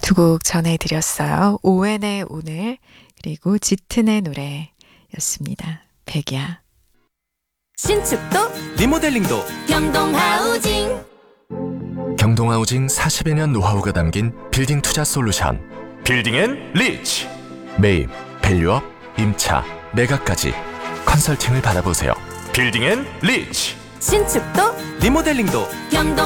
두 곡 전해드렸어요. 오웬의 오늘 그리고 짙은의 노래였습니다. 백야. 신축도 리모델링도 경동하우징. 경동하우징 40여 년 노하우가 담긴 빌딩 투자 솔루션. 빌딩앤리치. 매입, 밸류업, 임차, 매각까지 컨설팅을 받아보세요. 빌딩앤리치. 신축도 리모델링도 경동